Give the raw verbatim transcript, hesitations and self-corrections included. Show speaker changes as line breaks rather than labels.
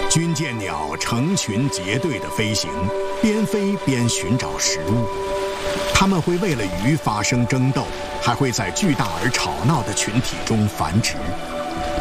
军舰鸟成群结队地飞行，边飞边寻找食物。它们会为了鱼发生争斗，还会在巨大而吵闹的群体中繁殖。